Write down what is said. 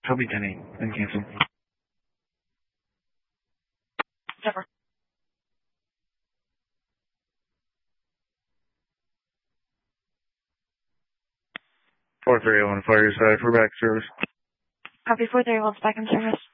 Toby Denny, then cancel. Never. 4301 fire your side for back service. Copy 431's back in service.